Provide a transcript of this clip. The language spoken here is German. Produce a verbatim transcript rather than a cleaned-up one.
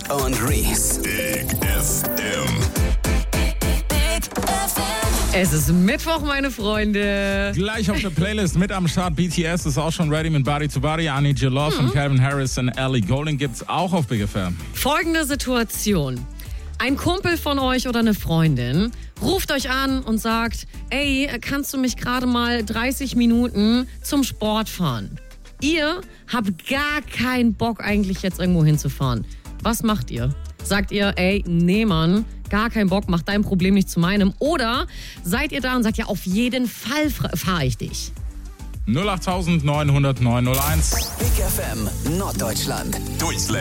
und Reese. Big F M. Big F M. Es ist Mittwoch, meine Freunde. Gleich auf der Playlist mit am Start. B T S ist auch schon ready mit Body to Body. I Need Your Love von Calvin Harris und Ellie Goulding gibt's auch auf Big F M. Folgende Situation. Ein Kumpel von euch oder eine Freundin ruft euch an und sagt, ey, kannst du mich gerade mal dreißig Minuten zum Sport fahren? Ihr habt gar keinen Bock eigentlich jetzt irgendwo hinzufahren. Was macht ihr? Sagt ihr, ey, nee Mann, gar keinen Bock, mach dein Problem nicht zu meinem. Oder seid ihr da und sagt, ja, auf jeden Fall fahre ich dich. null acht neun null null neun null eins. Big F M Norddeutschland. Durchslänger.